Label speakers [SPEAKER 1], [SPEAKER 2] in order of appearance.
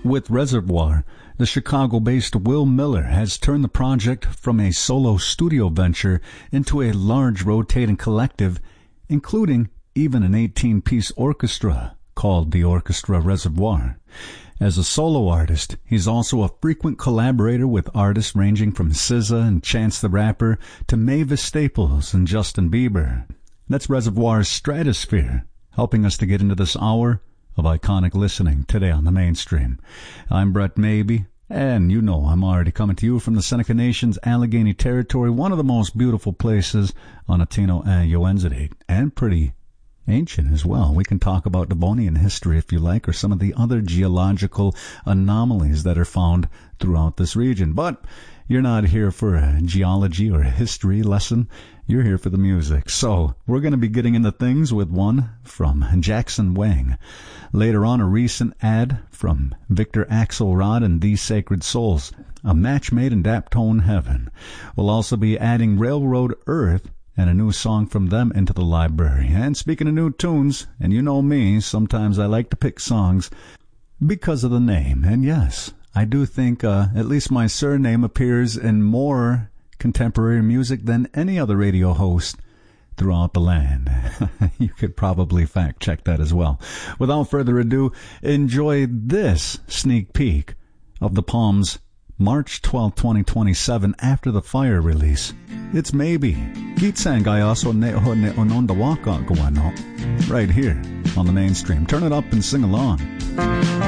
[SPEAKER 1] With Reservoir, the Chicago-based Will Miller has turned the project from a solo studio venture into a large rotating collective, including even an 18-piece orchestra called the Orchestra Reservoir. As a solo artist, he's also a frequent collaborator with artists ranging from SZA and Chance the Rapper to Mavis Staples and Justin Bieber. That's Reservoir's Stratosphere, helping us to get into this hour of iconic listening today on the Mainstream. I'm Brett Maybe, and you know I'm already coming to you from the Seneca Nation's Allegheny Territory, one of the most beautiful places on Atino and Uenzade, and pretty ancient as well. We can talk about Devonian history if you like, or some of the other geological anomalies that are found throughout this region. But you're not here for a geology or a history lesson. You're here for the music. So we're going to be getting into things with one from Jackson Wang. Later on, a recent ad from Victor Axelrod and These Sacred Souls, a match made in Daptone Heaven. We'll also be adding Railroad Earth and a new song from them into the library. And speaking of new tunes, and you know me, sometimes I like to pick songs because of the name. And yes, I do think at least my surname appears in more contemporary music than any other radio host throughout the land. You could probably fact check that as well. Without further ado, enjoy this sneak peek of the Palms' March 12, 2027 After the Fire release. It's Maybe. Gitsangayaso ne ononda waka guano. Right here on the Mainstream. Turn it up and sing along.